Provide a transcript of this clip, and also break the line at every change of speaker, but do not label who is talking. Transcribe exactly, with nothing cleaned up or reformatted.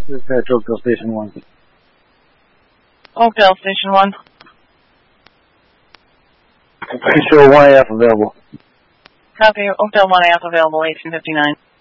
Dispatch Oakdale Station one.
Oakdale Station one.
Show one A F available.
Copy. Oakdale one A F available, eighteen fifty-nine.